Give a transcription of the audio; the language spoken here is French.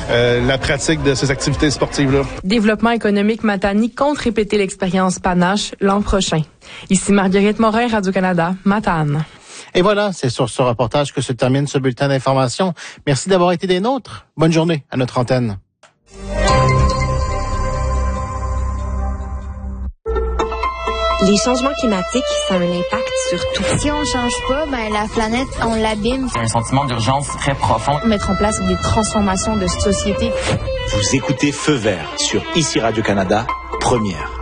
la pratique de ces activités sportives-là. Développement économique Matane compte répéter l'expérience Panache l'an prochain. Ici Marguerite Morin, Radio-Canada, Matane. Et voilà, c'est sur ce reportage que se termine ce bulletin d'information. Merci d'avoir été des nôtres. Bonne journée à notre antenne. Les changements climatiques, ça a un impact sur tout. Si on change pas, la planète, on l'abîme. Il y a un sentiment d'urgence très profond. Mettre en place des transformations de société. Vous écoutez Feu vert sur ICI Radio-Canada, première.